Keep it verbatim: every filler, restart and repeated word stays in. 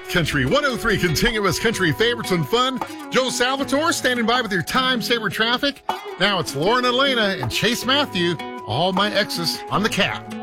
Country one oh three Continuous Country Favorites and Fun. Joe Salvatore standing by with your time saver traffic. Now it's Lauren Elena and Chase Matthew. All my exes on the cap.